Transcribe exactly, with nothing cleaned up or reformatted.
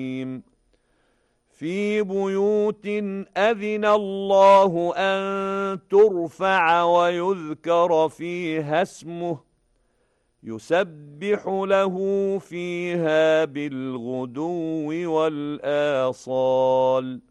في بيوت أذن الله أن ترفع ويذكر فيها اسمه يسبح له فيها بالغدو والآصال